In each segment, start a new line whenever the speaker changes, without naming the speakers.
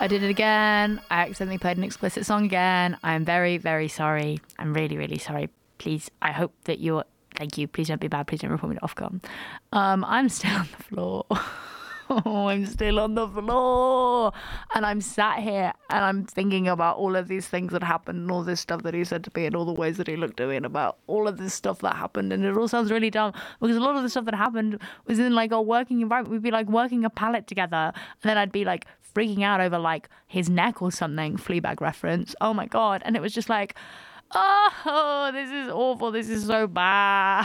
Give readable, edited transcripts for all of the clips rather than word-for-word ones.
I did it again. I accidentally played an explicit song again. I'm very, very sorry. I'm really, really sorry. Please, I hope that you're... Thank you. Please don't be bad. Please don't report me to Ofcom. I'm still on the floor. I'm still on the floor. And I'm sat here and I'm thinking about all of these things that happened and all this stuff that he said to me and all the ways that he looked at me and about all of this stuff that happened. And it all sounds really dumb because a lot of the stuff that happened was in like a working environment. We'd be like working a pallet together and then I'd be like freaking out over like his neck or something. Fleabag reference. Oh my God. And it was just like, oh, this is awful. This is so bad.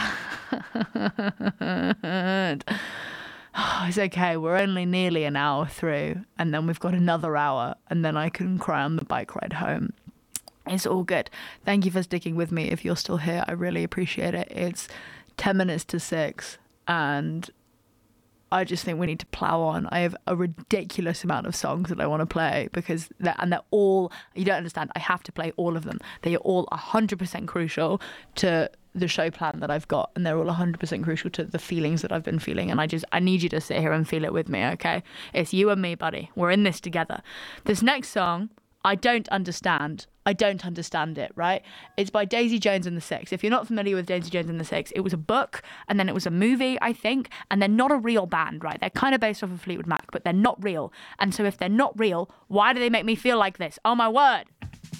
It's okay. We're only nearly an hour through and then we've got another hour and then I can cry on the bike ride home. It's all good. Thank you for sticking with me. If you're still here, I really appreciate it. It's 10 minutes to 6 and I just think we need to plow on. I have a ridiculous amount of songs that I want to play because they're all, you don't understand, I have to play all of them. They are all 100% crucial to the show plan that I've got and they're all 100% crucial to the feelings that I've been feeling and I need you to sit here and feel it with me, okay? It's you and me, buddy. We're in this together. This next song, I don't understand it, right? It's by Daisy Jones and the Six. If you're not familiar with Daisy Jones and the Six, it was a book and then it was a movie, I think, and they're not a real band, right? They're kind of based off of Fleetwood Mac, but they're not real. And so if they're not real, why do they make me feel like this? Oh my word.